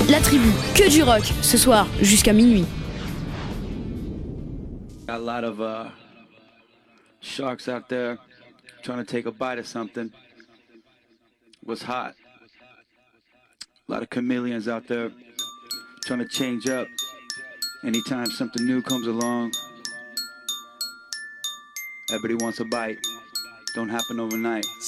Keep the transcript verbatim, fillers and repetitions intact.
La tribu, que du rock, ce soir jusqu'à minuit. Got a lot of uh, sharks out there trying to take a bite of something. What's hot? A lot of chameleons out there trying to change up. Anytime something new comes along, everybody wants a bite. Don't happen overnight.